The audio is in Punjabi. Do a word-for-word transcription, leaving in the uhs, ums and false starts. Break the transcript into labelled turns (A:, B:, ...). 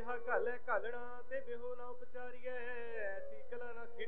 A: ਕਿਹਾ ਘਾਲੇ ਘਾਲਣਾ ਤੇ ਬਿਹੋ ਨਾ ਉਪਚਾਰੀਐ, ਐਸੀ ਕਲਾ ਨਾ